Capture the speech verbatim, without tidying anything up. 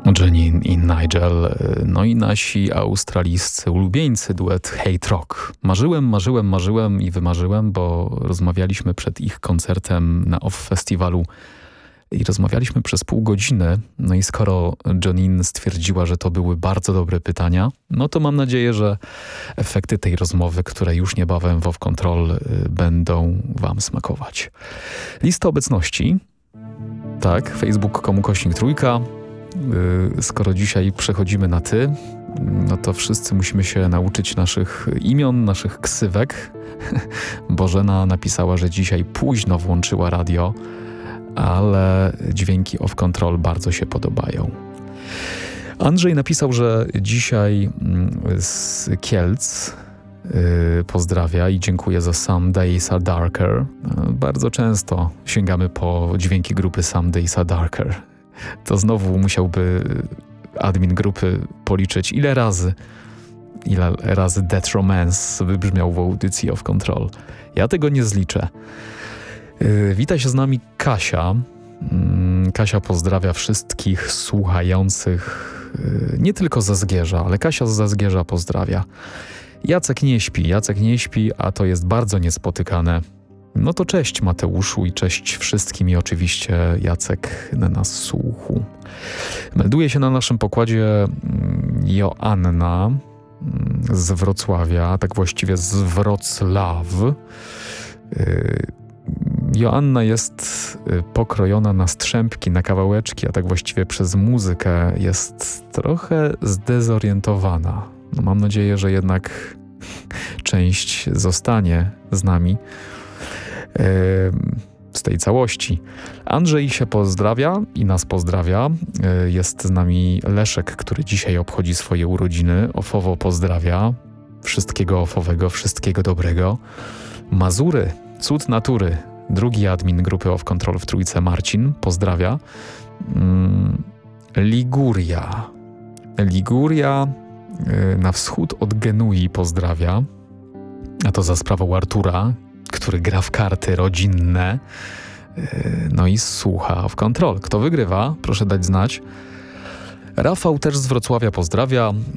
Janine i Nigel, no i nasi australijscy ulubieńcy duet Hate Rock. Marzyłem, marzyłem, marzyłem i wymarzyłem, bo rozmawialiśmy przed ich koncertem na Off Festiwalu i rozmawialiśmy przez pół godziny. No i skoro Janine stwierdziła, że to były bardzo dobre pytania, no to mam nadzieję, że efekty tej rozmowy, które już niebawem w Off Control będą wam smakować. Lista obecności. Tak, facebook kropka com kośnik trójka. Skoro dzisiaj przechodzimy na ty, no to wszyscy musimy się nauczyć naszych imion, naszych ksywek. Bożena napisała, że dzisiaj późno włączyła radio, ale dźwięki Off Control bardzo się podobają. Andrzej napisał, że dzisiaj z Kielc pozdrawia i dziękuję za Some Days Are Darker. Bardzo często sięgamy po dźwięki grupy Some Days Are Darker. To znowu musiałby admin grupy policzyć, ile razy ile razy Death Romance wybrzmiał w audycji Off Control. Ja tego nie zliczę. Yy, wita się z nami Kasia. Yy, Kasia pozdrawia wszystkich słuchających, yy, nie tylko ze Zgierza, ale Kasia z Zgierza pozdrawia. Jacek nie śpi, Jacek nie śpi, a to jest bardzo niespotykane. No to cześć Mateuszu i cześć wszystkim i oczywiście Jacek na nas słuchu. Melduje się na naszym pokładzie Joanna z Wrocławia, tak właściwie z Wrocław. Joanna jest pokrojona na strzępki, na kawałeczki, a tak właściwie przez muzykę jest trochę zdezorientowana. No mam nadzieję, że jednak część zostanie z nami z tej całości. Andrzej się pozdrawia i nas pozdrawia. Jest z nami Leszek, który dzisiaj obchodzi swoje urodziny. Ofowo pozdrawia. Wszystkiego ofowego, wszystkiego dobrego. Mazury, cud natury. Drugi admin grupy Off Control w Trójce, Marcin, pozdrawia. Liguria. Liguria na wschód od Genui pozdrawia. A to za sprawą Artura, który gra w karty rodzinne, no i słucha Off Control. Kto wygrywa? Proszę dać znać. Rafał też z Wrocławia pozdrawia.